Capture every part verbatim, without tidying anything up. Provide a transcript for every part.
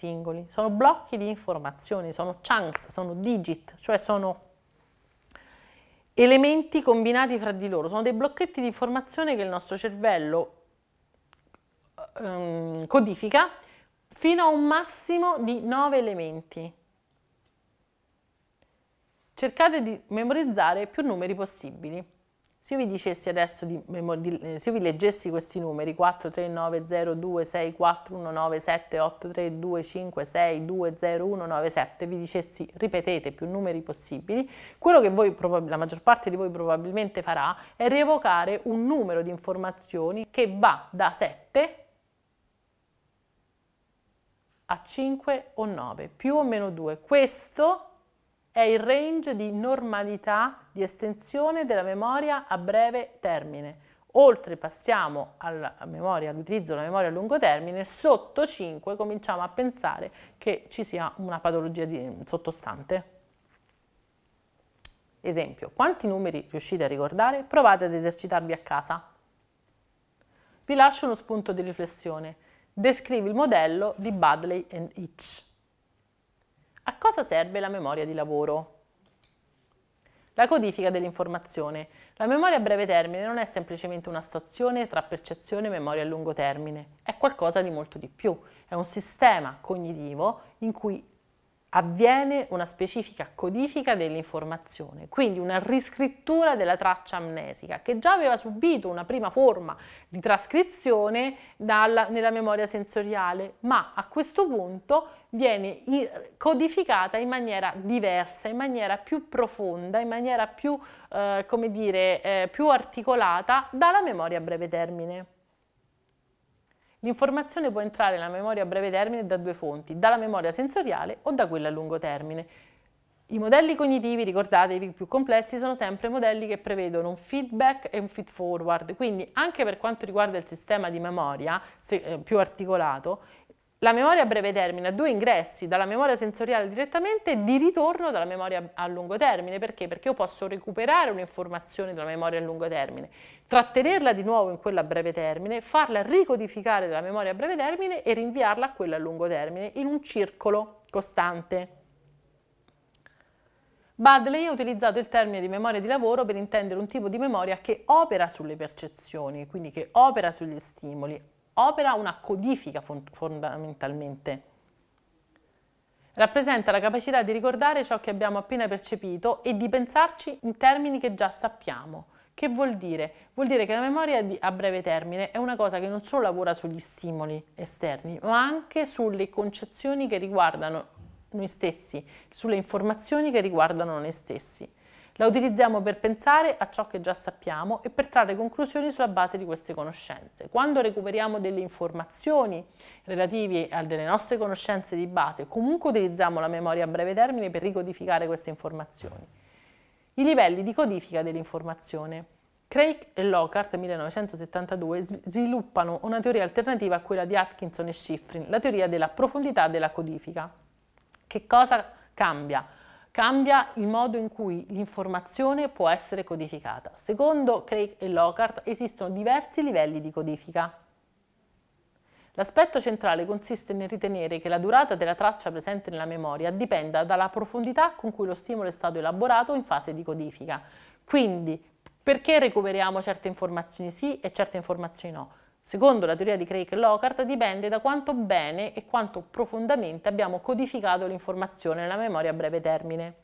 singoli, sono blocchi di informazioni, sono chunks, sono digit, cioè sono elementi combinati fra di loro, sono dei blocchetti di informazione che il nostro cervello um, codifica fino a un massimo di nove elementi. Cercate di memorizzare più numeri possibili. Se io vi dicessi adesso, di, di, se io vi leggessi questi numeri quattro, tre, nove, zero, due, sei, quattro, uno, nove, sette, otto, tre, due, cinque, sei, due, zero, uno, nove, sette, vi dicessi ripetete più numeri possibili, quello che voi, la maggior parte di voi probabilmente farà è rievocare un numero di informazioni che va da sette a cinque o nove, più o meno due. Questo è il range di normalità di estensione della memoria a breve termine. Oltre passiamo alla memoria, all'utilizzo della memoria a lungo termine, sotto cinque cominciamo a pensare che ci sia una patologia di, sottostante. Esempio, quanti numeri riuscite a ricordare? Provate ad esercitarvi a casa. Vi lascio uno spunto di riflessione. Descrivi il modello di Baddeley and Itch. A cosa serve la memoria di lavoro? La codifica dell'informazione. La memoria a breve termine non è semplicemente una stazione tra percezione e memoria a lungo termine, è qualcosa di molto di più. È un sistema cognitivo in cui avviene una specifica codifica dell'informazione, quindi una riscrittura della traccia amnesica che già aveva subito una prima forma di trascrizione dalla, nella memoria sensoriale, ma a questo punto viene codificata in maniera diversa, in maniera più profonda, in maniera più, eh, come dire, eh, più articolata dalla memoria a breve termine. L'informazione può entrare nella memoria a breve termine da due fonti, dalla memoria sensoriale o da quella a lungo termine. I modelli cognitivi, ricordatevi, più complessi sono sempre modelli che prevedono un feedback e un feed forward, quindi anche per quanto riguarda il sistema di memoria se, eh, più articolato, la memoria a breve termine ha due ingressi, dalla memoria sensoriale direttamente e di ritorno dalla memoria a lungo termine. Perché? Perché io posso recuperare un'informazione dalla memoria a lungo termine, trattenerla di nuovo in quella a breve termine, farla ricodificare dalla memoria a breve termine e rinviarla a quella a lungo termine in un circolo costante. Baddeley ha utilizzato il termine di memoria di lavoro per intendere un tipo di memoria che opera sulle percezioni, quindi che opera sugli stimoli, opera una codifica fondamentalmente. Rappresenta la capacità di ricordare ciò che abbiamo appena percepito e di pensarci in termini che già sappiamo. Che vuol dire? Vuol dire che la memoria di, a breve termine è una cosa che non solo lavora sugli stimoli esterni, ma anche sulle concezioni che riguardano noi stessi, sulle informazioni che riguardano noi stessi. La utilizziamo per pensare a ciò che già sappiamo e per trarre conclusioni sulla base di queste conoscenze. Quando recuperiamo delle informazioni relative a delle nostre conoscenze di base, comunque utilizziamo la memoria a breve termine per ricodificare queste informazioni. I livelli di codifica dell'informazione. Craig e Lockhart, millenovecentosettantadue, sviluppano una teoria alternativa a quella di Atkinson e Shiffrin, la teoria della profondità della codifica. Che cosa cambia? Cambia il modo in cui l'informazione può essere codificata. Secondo Craig e Lockhart esistono diversi livelli di codifica. L'aspetto centrale consiste nel ritenere che la durata della traccia presente nella memoria dipenda dalla profondità con cui lo stimolo è stato elaborato in fase di codifica. Quindi, perché recuperiamo certe informazioni sì e certe informazioni no? Secondo la teoria di Craig e Lockhart dipende da quanto bene e quanto profondamente abbiamo codificato l'informazione nella memoria a breve termine.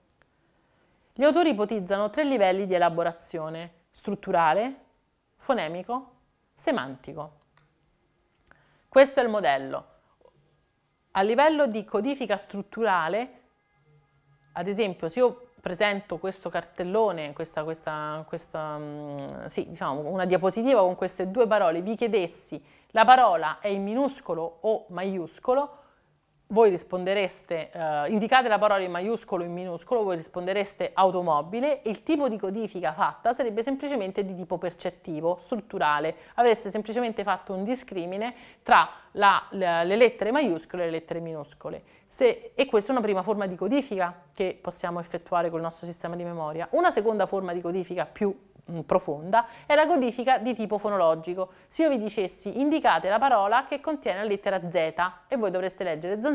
Gli autori ipotizzano tre livelli di elaborazione: strutturale, fonemico, semantico. Questo è il modello. A livello di codifica strutturale, ad esempio, se io presento questo cartellone, questa, questa, questa, sì, diciamo, una diapositiva con queste due parole, vi chiedessi la parola è in minuscolo o maiuscolo, voi rispondereste, eh, indicate la parola in maiuscolo o in minuscolo, voi rispondereste automobile e il tipo di codifica fatta sarebbe semplicemente di tipo percettivo, strutturale. Avreste semplicemente fatto un discrimine tra la, le, le lettere maiuscole e le lettere minuscole. Se, e questa è una prima forma di codifica che possiamo effettuare col nostro sistema di memoria. Una seconda forma di codifica più mh, profonda è la codifica di tipo fonologico. Se io vi dicessi indicate la parola che contiene la lettera Z e voi dovreste leggere zanzara